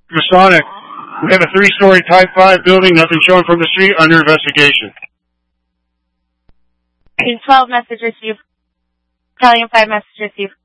Masonic. We have a 3-story Type 5 building, nothing showing from the street, under investigation. Team 12, message received. Battalion 5, message received.